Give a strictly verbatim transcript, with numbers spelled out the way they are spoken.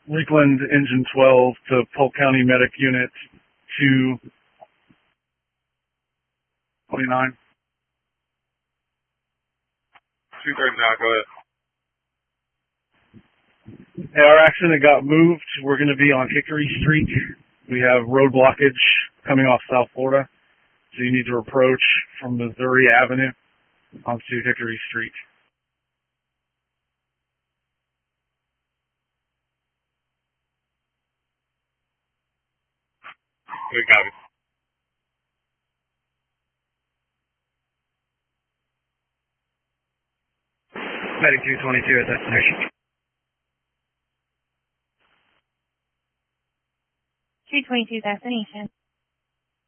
Lakeland Engine twelve to Polk County Medic Unit two twenty-nine. two thirty-nine, go ahead. Hey, our accident got moved. We're going to be on Hickory Street. We have road blockage coming off South Florida, so you need to approach from Missouri Avenue onto Hickory Street. Good copy. Medic two twenty-two at destination. two twenty-two destination.